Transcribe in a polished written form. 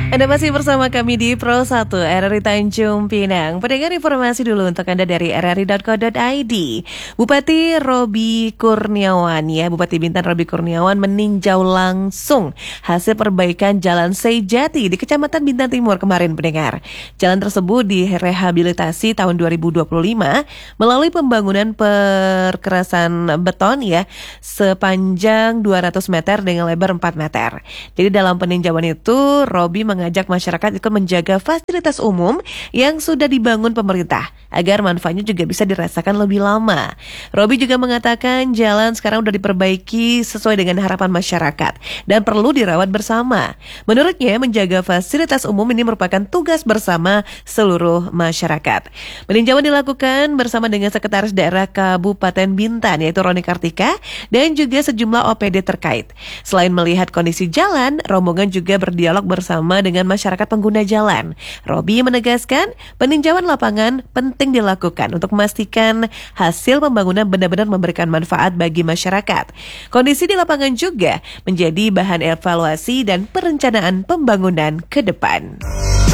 Anda masih bersama kami di Pro 1 RRI Tanjung Pinang. Pendengar, informasi dulu untuk Anda dari rri.co.id. Bupati Robi Kurniawan Bupati Bintan Robi Kurniawan meninjau langsung hasil perbaikan Jalan Sejati di Kecamatan Bintan Timur kemarin, pendengar. Jalan tersebut direhabilitasi tahun 2025 melalui pembangunan perkerasan beton sepanjang 200 meter dengan lebar 4 meter. Jadi dalam peninjauan itu Robi mengajak masyarakat ikut menjaga fasilitas umum yang sudah dibangun pemerintah agar manfaatnya juga bisa dirasakan lebih lama. Robi juga mengatakan jalan sekarang sudah diperbaiki sesuai dengan harapan masyarakat dan perlu dirawat bersama. Menurutnya, menjaga fasilitas umum ini merupakan tugas bersama seluruh masyarakat. Peninjauan dilakukan bersama dengan Sekretaris Daerah Kabupaten Bintan yaitu Roni Kartika dan juga sejumlah OPD terkait. Selain melihat kondisi jalan, rombongan juga berdialog bersama dengan masyarakat pengguna jalan. Robi menegaskan peninjauan lapangan penting dilakukan untuk memastikan hasil pembangunan benar-benar memberikan manfaat bagi masyarakat. Kondisi di lapangan juga menjadi bahan evaluasi dan perencanaan pembangunan ke depan.